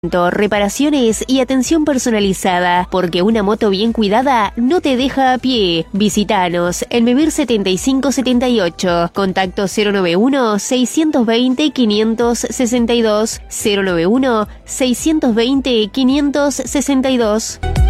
Reparaciones y atención personalizada, porque una moto bien cuidada no te deja a pie. Visítanos en Memir 7578, contacto 091-620-562, 091-620-562.